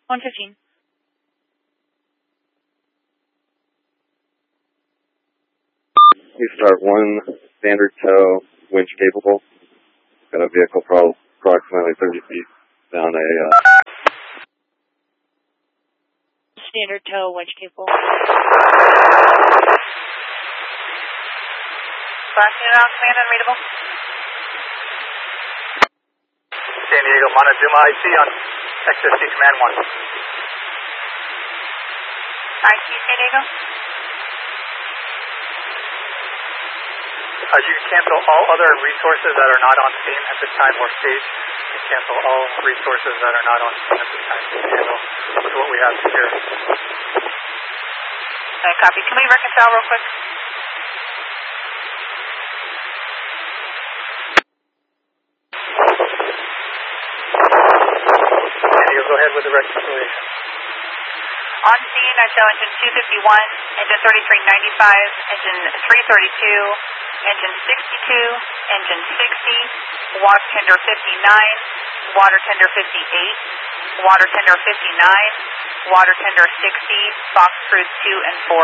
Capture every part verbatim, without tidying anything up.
one fifteen. We start one standard tow, winch capable. Got a vehicle pro approximately thirty feet down a... Uh... Standard tow, winch capable. Last unit on command, unreadable. San Diego, Montezuma, I C on X S C command one. I C, San Diego. Uh, you can cancel all other resources that are not on scene at this time or stage. You can cancel all resources that are not on scene at this time. You can handle with what we have here. Okay, copy. Can we reconcile real quick? Go ahead with the reconciliation. On scene, I show engine two fifty-one, engine thirty-three ninety-five, engine three thirty-two, engine sixty-two, engine sixty, water tender fifty-nine, water tender fifty-eight, water tender fifty-nine, water tender sixty, box crews two and four.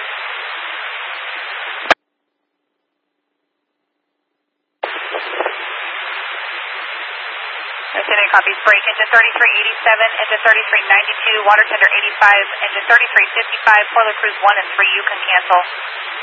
Lieutenant copies break, engine thirty-three eighty-seven, engine thirty-three ninety-two, water tender eighty-five, engine thirty-three fifty-five, boiler crews one and three, you can cancel.